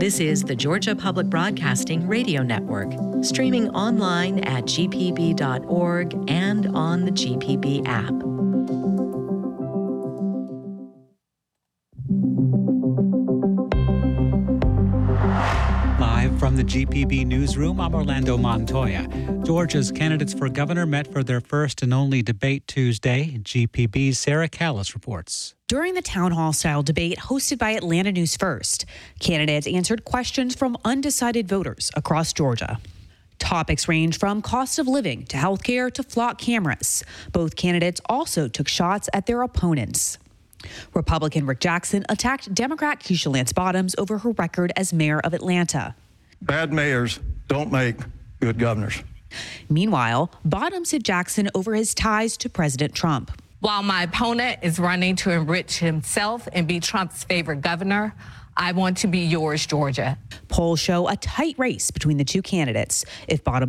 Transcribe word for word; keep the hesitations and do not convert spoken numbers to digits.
This is the Georgia Public Broadcasting Radio Network, streaming online at g p b dot org and on the G P B app. Live from the G P B newsroom, I'm Orlando Montoya. Georgia's candidates for governor met for their first and only debate Tuesday. G P B's Sarah Callis reports. During the town hall-style debate hosted by Atlanta News First, candidates answered questions from undecided voters across Georgia. Topics range from cost of living to health care to flock cameras. Both candidates also took shots at their opponents. Republican Rick Jackson attacked Democrat Keisha Lance Bottoms over her record as mayor of Atlanta. Bad mayors don't make good governors. Meanwhile, Bottoms hit Jackson over his ties to President Trump. While my opponent is running to enrich himself and be Trump's favorite governor, I want to be yours, Georgia. Polls show a tight race between the two candidates. If Bottoms